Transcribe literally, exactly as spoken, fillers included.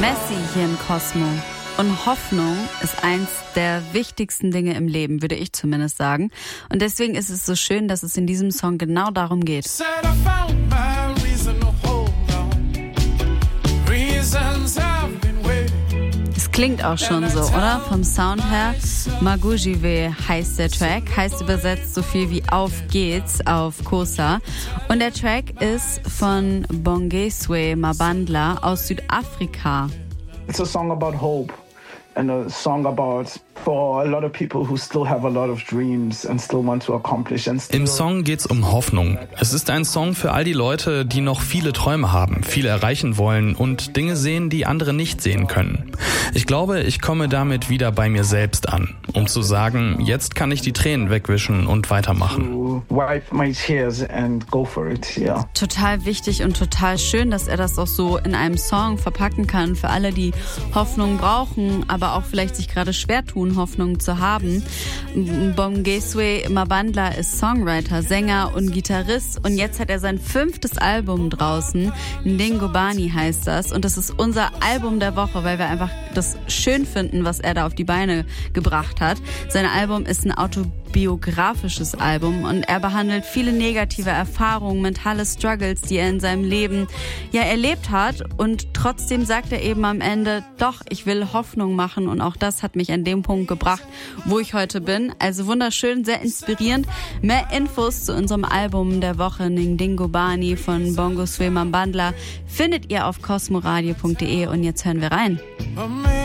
Messi hier im Cosmo. Und Hoffnung ist eins der wichtigsten Dinge im Leben, würde ich zumindest sagen. Und deswegen ist es so schön, dass es in diesem Song genau darum geht. Es klingt auch schon so, oder? Vom Sound her. Magujive heißt der Track, heißt übersetzt so viel wie Auf geht's auf Xhosa. Und der Track ist von Bongeswe Mabandla aus Südafrika. It's a song about hope and a song about for a lot of people who still have a lot of dreams and still want to accomplish and still. Im Song geht's um Hoffnung. Es ist ein Song für all die Leute, die noch viele Träume haben, viel erreichen wollen und Dinge sehen, die andere nicht sehen können. Ich glaube, ich komme damit wieder bei mir selbst an, um zu sagen, jetzt kann ich die Tränen wegwischen und weitermachen. Wipe my tears and go for it, yeah. Total wichtig und total schön, dass er das auch so in einem Song verpacken kann für alle, die Hoffnung brauchen, aber auch vielleicht sich gerade schwer tun, Hoffnung zu haben. Bongeswe Mabandla ist Songwriter, Sänger und Gitarrist und jetzt hat er sein fünftes Album draußen. Ndingobani heißt das und das ist unser Album der Woche, weil wir einfach das schön finden, was er da auf die Beine gebracht hat. Sein Album ist ein autobiografisches Album und er behandelt viele negative Erfahrungen, mentale Struggles, die er in seinem Leben ja erlebt hat und trotzdem sagt er eben am Ende, doch, ich will Hoffnung machen und auch das hat mich an dem Punkt gebracht, wo ich heute bin. Also wunderschön, sehr inspirierend. Mehr Infos zu unserem Album der Woche Ndingobani von Bongeswe Mabandla findet ihr auf cosmoradio punkt de und jetzt hören wir rein.